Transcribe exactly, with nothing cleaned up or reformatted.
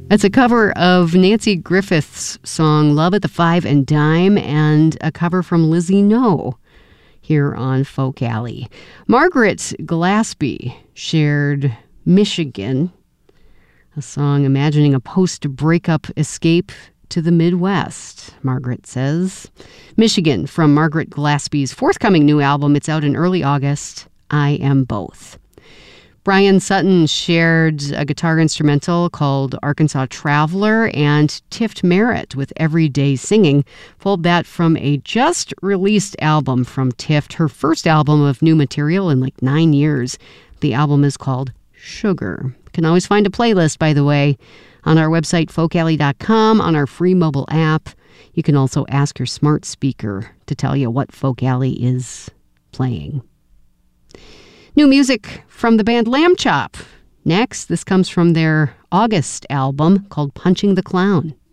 It's a cover of Nancy Griffith's song Love at the Five and Dime, and a cover from Lizzie No here on Folk Alley. Margaret Glaspie shared Michigan, a song imagining a post-breakup escape to the Midwest, Margaret says. Michigan from Margaret Glaspie's forthcoming new album. It's out in early August, I Am Both. Brian Sutton shared a guitar instrumental called Arkansas Traveler, and Tift Merritt with Everyday Singing pulled that from a just-released album from Tift, her first album of new material in like nine years. The album is called Sugar. You can always find a playlist, by the way, on our website, folk alley dot com, on our free mobile app. You can also ask your smart speaker to tell you what Folk Alley is playing. New music from the band Lamb Chop. Next, this comes from their August album called Punching the Clown.